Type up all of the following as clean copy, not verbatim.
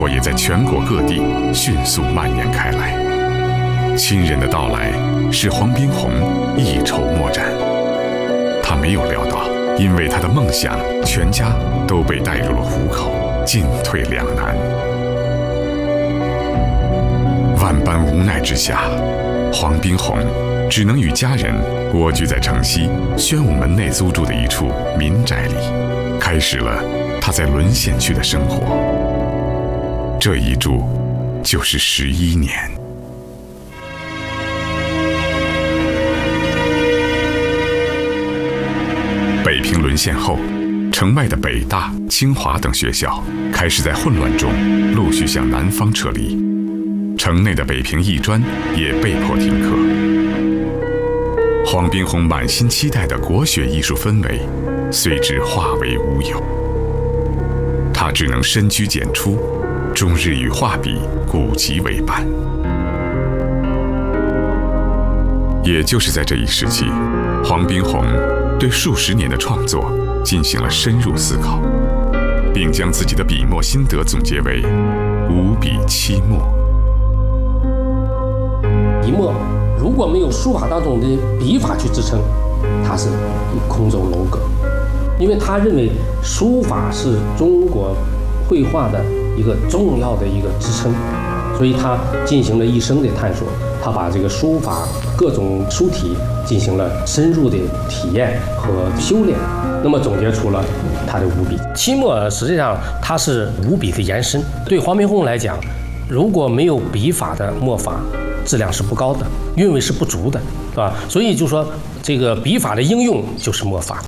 我也在全国各地迅速蔓延开来。亲人的到来使黄宾虹一筹莫展。他没有料到，因为他的梦想，全家都被带入了虎口，进退两难。万般无奈之下，黄宾虹只能与家人蜗居在城西宣武门内租住的一处民宅里，开始了他在沦陷区的生活。这一住就是11年。北平沦陷后，城外的北大、清华等学校开始在混乱中陆续向南方撤离，城内的北平艺专也被迫停课。黄宾虹满心期待的国学艺术氛围，随之化为乌有。他只能深居简出，终日与画笔、古籍为伴。也就是在这一时期，黄宾虹对数十年的创作进行了深入思考，并将自己的笔墨心得总结为“五笔七墨”。 笔墨如果没有书法当中的笔法去支撑，它是空中楼阁。因为他认为书法是中国绘画的一个重要的一个支撑，所以他进行了一生的探索。他把这个书法各种书体进行了深入的体验和修炼，那么总结出了他的五笔。七墨实际上它是五笔的延伸。对黄宾虹来讲，如果没有笔法的墨法，质量是不高的，韵味是不足的，对吧？所以就说这个笔法的应用就是墨法。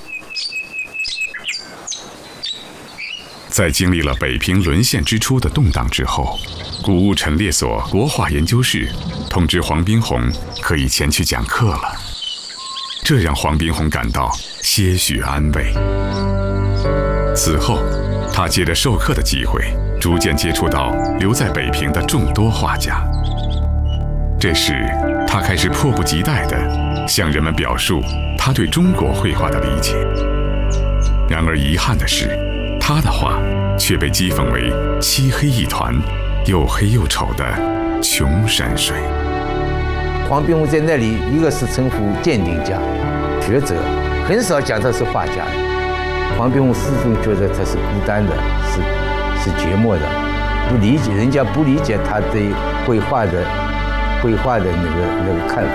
在经历了北平沦陷之初的动荡之后，古物陈列所国画研究室通知黄宾虹可以前去讲课了，这让黄宾虹感到些许安慰。此后，他借着授课的机会，逐渐接触到留在北平的众多画家。这时，他开始迫不及待地向人们表述他对中国绘画的理解。然而遗憾的是，他的画却被讥讽为漆黑一团，又黑又丑的穷山水。 黄宾虹在那里，一个是称呼鉴定家、学者，很少讲他是画家。黄宾虹始终觉得他是孤单的，是绝末的，不理解人家不理解他对绘画的那个看法。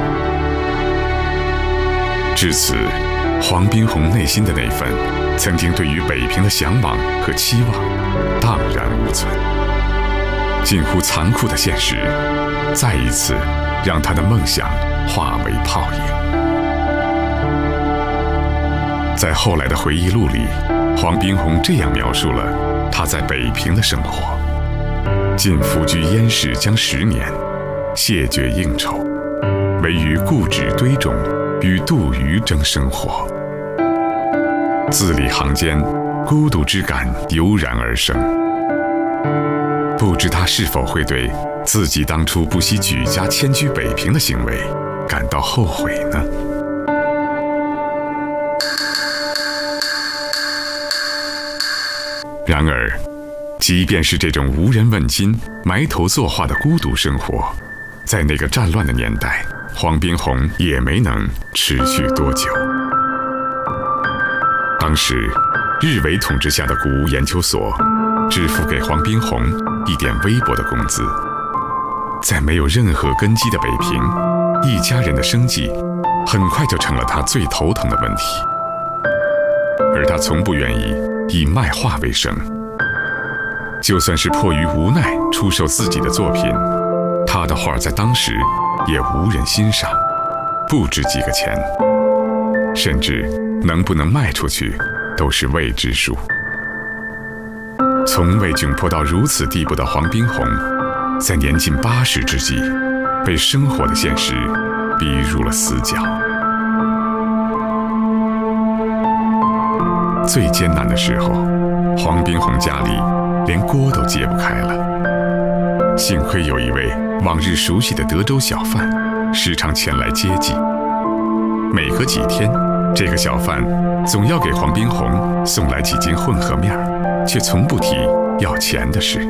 至此，黄宾虹内心的那份曾经对于北平的向往和期望荡然无存。近乎残酷的现实再一次让他的梦想化为泡影。在后来的回忆录里，黄宾虹这样描述了他在北平的生活：尽伏居燕市将10年，谢绝应酬，唯于故纸堆中与杜鱼争生活。字里行间，孤独之感油然而生。不知他是否会对自己当初不惜举家迁居北平的行为感到后悔呢？然而，即便是这种无人问津、埋头作画的孤独生活，在那个战乱的年代，黄宾虹也没能持续多久。当时，日伪统治下的古物研究所支付给黄宾虹一点微薄的工资。在没有任何根基的北平，一家人的生计很快就成了他最头疼的问题。而他从不愿意以卖画为生，就算是迫于无奈出售自己的作品，他的画在当时也无人欣赏，不值几个钱，甚至能不能卖出去都是未知数。从未窘迫到如此地步的黄宾虹，在年近80之际，被生活的现实逼入了死角。最艰难的时候，黄宾虹家里连锅都揭不开了。幸亏有一位往日熟悉的德州小贩，时常前来接济。每隔几天，这个小贩总要给黄宾虹送来几斤混合面，却从不提要钱的事。